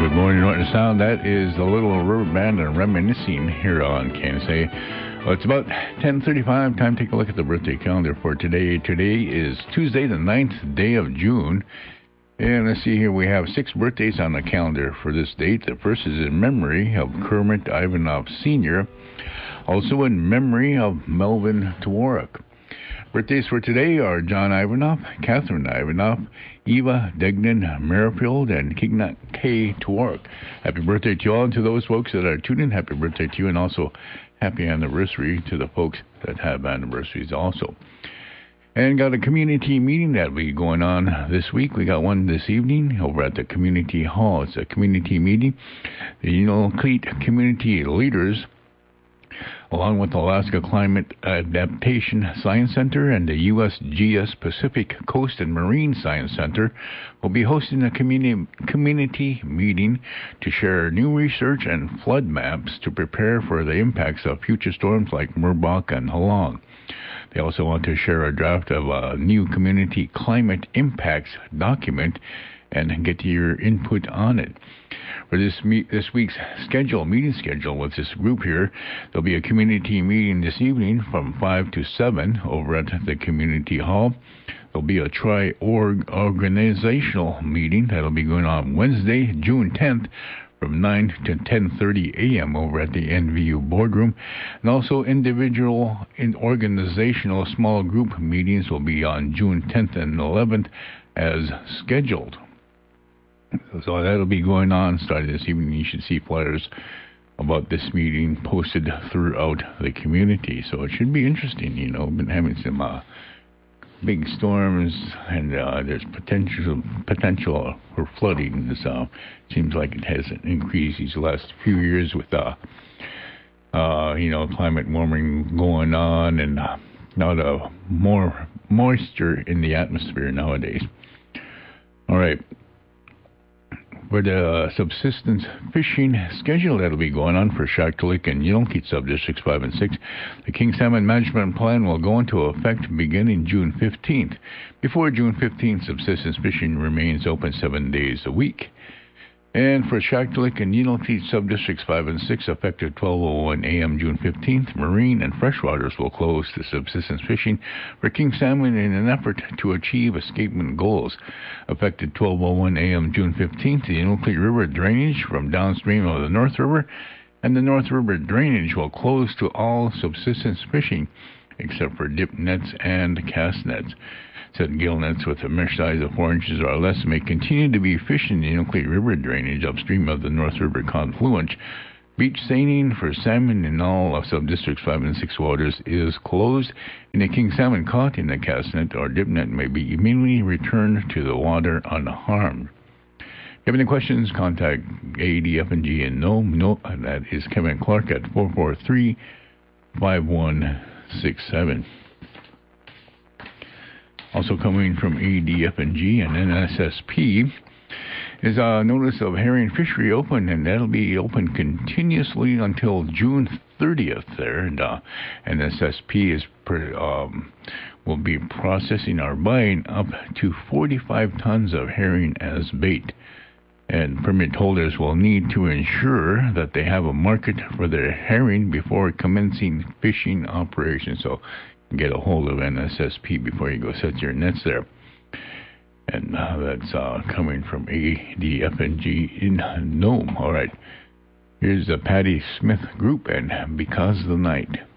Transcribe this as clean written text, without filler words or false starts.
Good morning, Norton Sound. That is the Little River Band and Reminiscing here on KNSA. Well, it's about 10:35. Time to take a look at the birthday calendar for today. Today is Tuesday, the 9th day of June. And let's see here, we have 6 birthdays on the calendar for this date. The first is in memory of Kermit Ivanov Sr., also in memory of Melvin Dvorak. Birthdays for today are John Ivanov, Catherine Ivanov, Eva Degnan Merrifield, and Kignat K. Dvorak. Happy birthday to you all, and to those folks that are tuned in, happy birthday to you, and also happy anniversary to the folks that have anniversaries also. And got a community meeting that will be going on this week. We got one this evening over at the community hall. It's a community meeting. The Unalakleet community leaders, along with the Alaska Climate Adaptation Science Center and the USGS Pacific Coast and Marine Science Center, will be hosting a community meeting to share new research and flood maps to prepare for the impacts of future storms like Merbok and Halong. They also want to share a draft of a new community climate impacts document and get your input on it. For this week's meeting schedule with this group here, there'll be a community meeting this evening from 5 to 7 over at the community hall. There'll be a organizational meeting that'll be going on Wednesday, June 10th, from 9 to 10:30 a.m. over at the NVU boardroom. And also individual and organizational small group meetings will be on June 10th and 11th as scheduled. So that'll be going on starting this evening. You should see flyers about this meeting posted throughout the community. So it should be interesting. We've been having some big storms, and there's potential for flooding. This seems like it has increased these last few years with climate warming going on, and now more moisture in the atmosphere nowadays. All right. For the subsistence fishing schedule that'll be going on for Shaktoolik and Yunalakleet Subdistricts 5 and 6, the King Salmon Management Plan will go into effect beginning June 15th. Before June 15th, subsistence fishing remains open 7 days a week. And for Shaktoolik and Yunalakleet Subdistricts 5 and 6, effective 12:01 a.m. June 15th, marine and freshwaters will close to subsistence fishing for king salmon in an effort to achieve escapement goals. Effective 12:01 a.m. June 15th, the Yunalakleet River drainage from downstream of the North River and the North River drainage will close to all subsistence fishing except for dip nets and cast nets. Said gill nets with a mesh size of 4 inches or less may continue to be fished in the Yunalakleet River drainage upstream of the North River confluence. Beach seining for salmon in all of subdistricts 5 and 6 waters is closed, and the king salmon caught in the cast net or dip net may be immediately returned to the water unharmed. If you have any questions, contact AEDF&G in Nome. That is Kevin Clark at 443-5167. Also coming from ADF&G and NSSP is a notice of herring fishery open, and that'll be open continuously until June 30th there. And NSSP will be processing or buying up to 45 tons of herring as bait. And permit holders will need to ensure that they have a market for their herring before commencing fishing operations. So get a hold of NSSP before you go set your nets there. And that's coming from ADF&G in Nome. All right. Here's the Patti Smith Group and Because the Night.